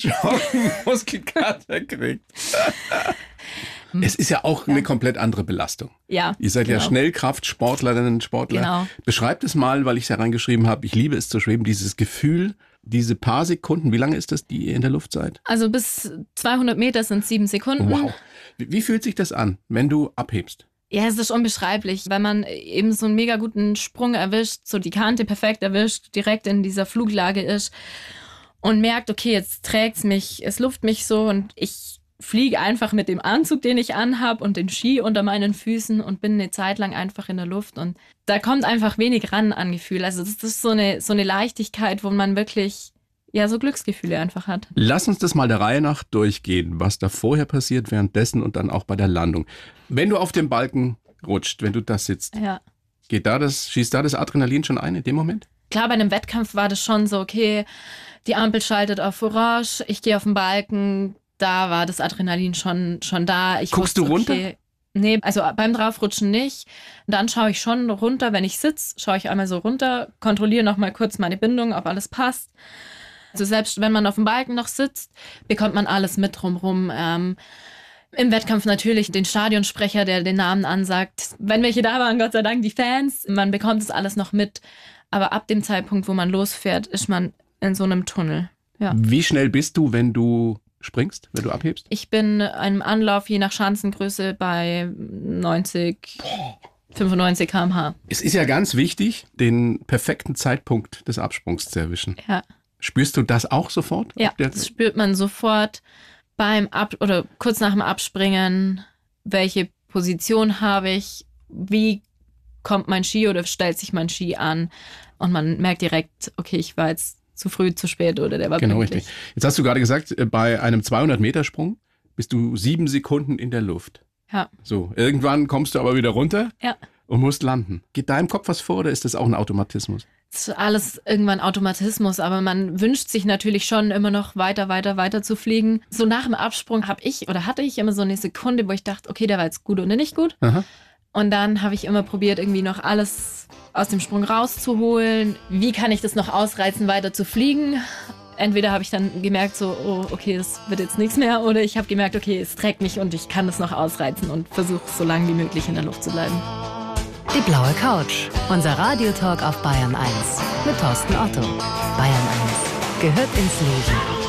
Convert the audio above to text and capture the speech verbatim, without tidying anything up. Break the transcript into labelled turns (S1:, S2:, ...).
S1: Joggen Muskelkater kriegt. Es ist ja auch ja. eine komplett andere Belastung.
S2: Ja,
S1: Ihr seid
S2: genau.
S1: ja Schnellkraftsportlerinnen und Sportler.
S2: Genau.
S1: Beschreibt es mal, weil ich es ja reingeschrieben habe, ich liebe es zu schweben, dieses Gefühl, diese paar Sekunden, wie lange ist das, die ihr in der Luft seid?
S2: Also bis zweihundert Meter sind sieben Sekunden.
S1: Wow. Wie, wie fühlt sich das an, wenn du abhebst?
S2: Ja, es ist unbeschreiblich, weil man eben so einen mega guten Sprung erwischt, so die Kante perfekt erwischt, direkt in dieser Fluglage ist und merkt, okay, jetzt trägt's mich, es luft mich so und ich fliege einfach mit dem Anzug, den ich anhab und den Ski unter meinen Füßen und bin eine Zeit lang einfach in der Luft und da kommt einfach wenig ran an Gefühl. Also das ist so eine, so eine Leichtigkeit, wo man wirklich ja so Glücksgefühle einfach hat.
S1: Lass uns das mal der Reihe nach durchgehen, was da vorher passiert, währenddessen und dann auch bei der Landung. Wenn du auf dem Balken rutscht, wenn du da sitzt,
S2: ja.
S1: geht da das, schießt da das Adrenalin schon ein in dem Moment?
S2: Klar, bei einem Wettkampf war das schon so, okay, die Ampel schaltet auf Orange, ich gehe auf den Balken, da war das Adrenalin schon, schon da. Ich
S1: Guckst
S2: wusste,
S1: du runter?
S2: Okay, nee, also beim Draufrutschen nicht. Dann schaue ich schon runter, wenn ich sitze, schaue ich einmal so runter, kontrolliere nochmal kurz meine Bindung, ob alles passt. Also selbst wenn man auf dem Balken noch sitzt, bekommt man alles mit drumherum. Ähm, Im Wettkampf natürlich den Stadionsprecher, der den Namen ansagt. Wenn welche da waren, Gott sei Dank, die Fans. Man bekommt das alles noch mit. Aber ab dem Zeitpunkt, wo man losfährt, ist man in so einem Tunnel. Ja.
S1: Wie schnell bist du, wenn du springst, wenn du abhebst?
S2: Ich bin im Anlauf je nach Schanzengröße bei neunzig, fünfundneunzig Kilometer pro Stunde.
S1: Es ist ja ganz wichtig, den perfekten Zeitpunkt des Absprungs zu erwischen.
S2: Ja.
S1: Spürst du das auch sofort?
S2: Ja, das spürt man sofort beim Ab- oder kurz nach dem Abspringen. Welche Position habe ich? Wie kommt mein Ski oder stellt sich mein Ski an? Und man merkt direkt, okay, ich war jetzt zu früh, zu spät oder der war
S1: genau
S2: pünktlich.
S1: Richtig. Jetzt hast du gerade gesagt, bei einem zweihundert-Meter-Sprung bist du sieben Sekunden in der Luft.
S2: Ja.
S1: So, irgendwann kommst du aber wieder runter
S2: ja.
S1: und musst landen. Geht da im Kopf was vor oder ist das auch ein Automatismus?
S2: Das ist alles irgendwann Automatismus, aber man wünscht sich natürlich schon immer noch weiter, weiter, weiter zu fliegen. So nach dem Absprung habe ich oder hatte ich immer so eine Sekunde, wo ich dachte, okay, der war jetzt gut oder nicht gut.
S1: Aha.
S2: Und dann habe ich immer probiert, irgendwie noch alles aus dem Sprung rauszuholen. Wie kann ich das noch ausreizen, weiter zu fliegen? Entweder habe ich dann gemerkt, so, oh, okay, das wird jetzt nichts mehr. Oder ich habe gemerkt, okay, es trägt mich und ich kann das noch ausreizen und versuche so lange wie möglich in der Luft zu bleiben.
S3: Die blaue Couch, unser Radiotalk auf Bayern eins mit Thorsten Otto. Bayern eins gehört ins Leben.